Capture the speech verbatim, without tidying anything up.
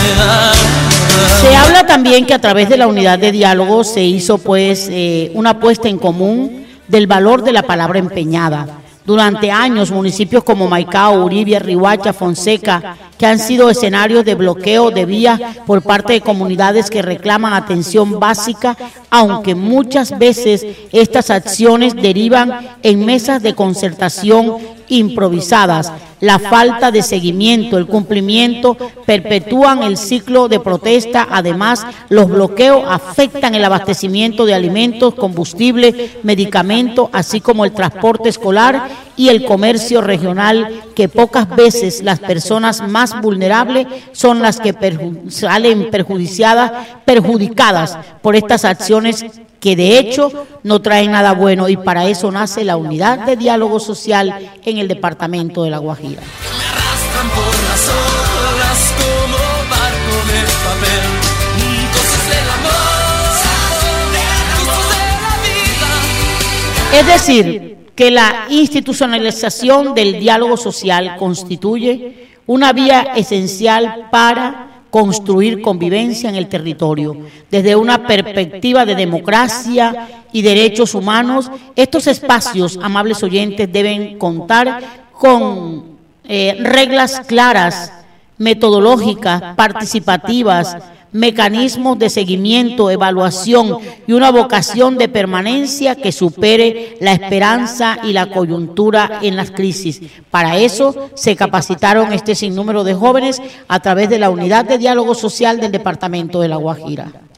Se habla también que a través de la unidad de diálogo se hizo pues eh, una puesta en común del valor de la palabra empeñada. Durante años, municipios como Maicao, Uribia, Riohacha, Fonseca, que han sido escenarios de bloqueo de vías por parte de comunidades que reclaman atención básica, aunque muchas veces estas acciones derivan en mesas de concertación improvisadas. La falta de seguimiento, el cumplimiento perpetúan el ciclo de protesta. Además, los bloqueos afectan el abastecimiento de alimentos, combustible, medicamentos, así como el transporte escolar y el comercio regional, que pocas veces las personas más vulnerables son las que perju- salen perjudiciadas, perjudicadas por estas acciones que de hecho no traen nada bueno, y para eso nace la unidad de diálogo social en el departamento de La Guajira. Me arrastran por las olas como barco de papel. Cosas del amor, cosas de la vida. Es decir, que la institucionalización del diálogo social constituye una vía esencial para construir convivencia en el territorio. Desde una perspectiva de democracia y derechos humanos, estos espacios, amables oyentes, deben contar con eh, reglas claras, metodológicas, participativas, mecanismos de seguimiento, evaluación y una vocación de permanencia que supere la esperanza y la coyuntura en las crisis. Para eso se capacitaron este sinnúmero de jóvenes a través de la unidad de diálogo social del departamento de La Guajira.